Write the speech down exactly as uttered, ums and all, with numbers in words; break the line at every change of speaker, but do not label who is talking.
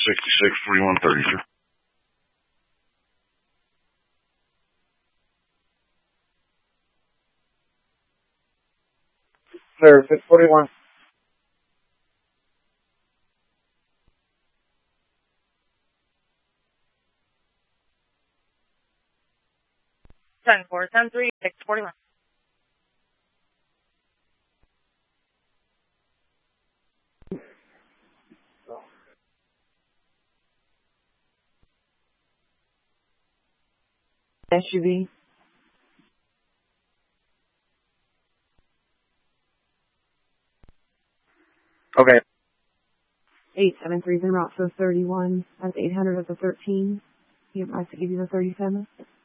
sixty-six, forty-one, thirty, sir.
Sir, six forty-one.
ten four, ten three, six forty-one.
S U V.
Okay.
eight seven three zero, so thirty-one. That's eight hundred with the thirteen. You have to give you the thirty-seven.